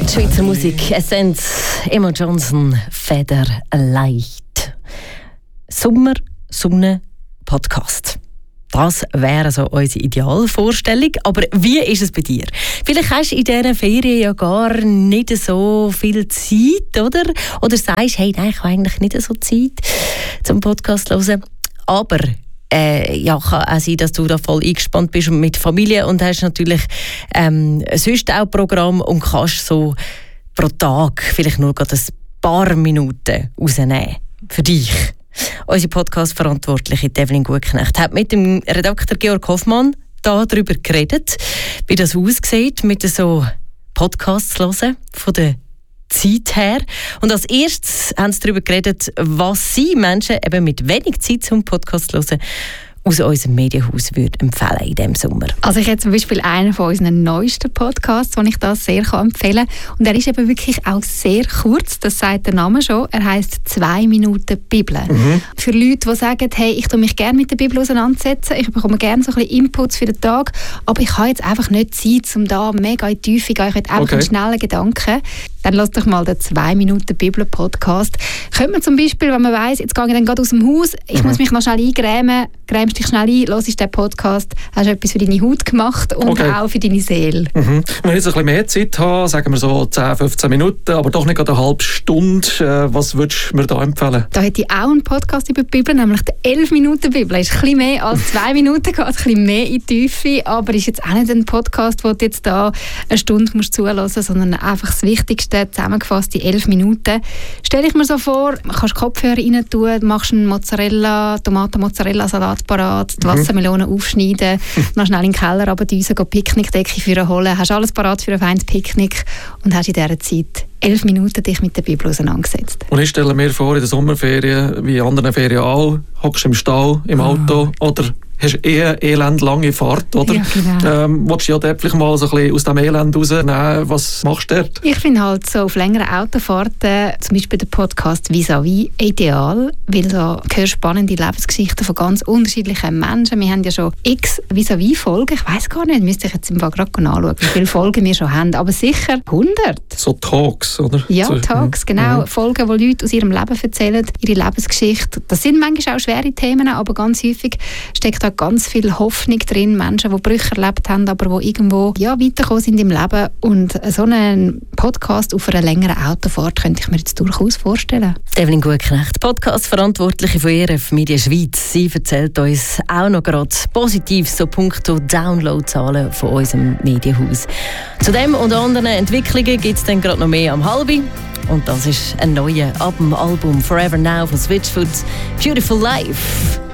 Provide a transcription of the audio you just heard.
Schweizer Musik, Essenz, Emma Johnson, Feder leicht. Sommer, Sonne, Podcast. Das wäre so unsere Idealvorstellung. Aber wie ist es bei dir? Vielleicht hast du in diesen Ferien ja gar nicht so viel Zeit, oder? Oder sagst, hey, nein, ich habe eigentlich nicht so Zeit zum Podcast zu hören. Aber ja, kann auch sein, dass du da voll eingespannt bist mit Familie und hast natürlich sonst auch Programm und kannst so pro Tag vielleicht nur gerade ein paar Minuten rausnehmen für dich. Unsere Podcast-Verantwortliche Evelyn Gutknecht hat mit dem Redakteur Georg Hoffmann darüber geredet, wie das aussieht, mit so Podcasts zu hören, von der Zeit her. Und als erstes haben sie darüber geredet, was sie Menschen eben mit wenig Zeit zum Podcast zu hören aus unserem Medienhaus würde empfehlen in diesem Sommer. Also ich habe zum Beispiel einen von unseren neuesten Podcasts, den ich das sehr empfehlen kann. Und er ist eben wirklich auch sehr kurz, das sagt der Name schon. Er heisst 2 Minuten Bibel. Für Leute, die sagen, hey, ich tue mich gerne mit der Bibel auseinandersetzen, ich bekomme gerne so ein bisschen Inputs für den Tag, aber ich habe jetzt einfach nicht Zeit, um da mega in die Tiefe zu gehen. Ich will einfach einen schnellen Gedanken. Dann lass doch mal den 2 Minuten Bibel-Podcast. Könnte man zum Beispiel, wenn man weiss, jetzt gehe ich dann gerade aus dem Haus, ich muss mich noch schnell eingrämen, grämst dich schnell ein, hörst den Podcast, hast etwas für deine Haut gemacht und auch für deine Seele. Wenn ich jetzt ein bisschen mehr Zeit habe, sagen wir so 10-15 Minuten, aber doch nicht gerade eine halbe Stunde, was würdest du mir da empfehlen? Da hätte ich auch einen Podcast über die Bibel, nämlich die 11 Minuten Bibel. Ist ein bisschen mehr als 2 Minuten, geht ein bisschen mehr in die Tiefe, aber ist jetzt auch nicht ein Podcast, wo du jetzt da eine Stunde musst zuhören musst, sondern einfach das Wichtigste zusammengefasst, die 11 Minuten. Stell ich mir so vor, du kannst Kopfhörer rein tun, machst einen Tomaten-Mozzarella-Salat parat, die Wassermelonen aufschneiden, noch schnell in den Keller runterdüsen, Picknickdecke für holen, hast alles parat für ein feines Picknick und hast in dieser Zeit 11 Minuten dich mit der Bibel auseinandergesetzt. Und ich stelle mir vor, in der Sommerferien, wie in anderen Ferien auch, hockst du im Stall, im Auto oder hast elendlange Fahrt, oder? Ja, genau. Willst du ja dort vielleicht mal so ein bisschen aus dem Elend rausnehmen? Was machst du dort? Ich finde halt so auf längeren Autofahrten, zum Beispiel der Podcast «Vis-à-vis» ideal, weil da hörst spannende Lebensgeschichten von ganz unterschiedlichen Menschen. Wir haben ja schon x «Vis-à-vis»-Folgen, ich weiss gar nicht, müsste ich jetzt im Fall gerade anschauen, wie viele Folgen wir schon haben, aber sicher 100. So Talks, oder? Ja, so, Talks, genau. Folgen, wo Leute aus ihrem Leben erzählen, ihre Lebensgeschichte. Das sind manchmal auch schwere Themen, aber ganz häufig steckt da ganz viel Hoffnung drin, Menschen, die Brüche erlebt haben, aber die irgendwo weitergekommen sind im Leben. Und so einen Podcast auf einer längeren Autofahrt könnte ich mir jetzt durchaus vorstellen. Evelyn Gutknecht, Podcast-Verantwortliche von ERF Media Schweiz. Sie erzählt uns auch noch gerade positiv so punkto Downloadzahlen von unserem Medienhaus. Zu dem und anderen Entwicklungen gibt es dann gerade noch mehr am Halbi. Und das ist ein neuer ab dem Album Forever Now von Switchfoot, Beautiful Life.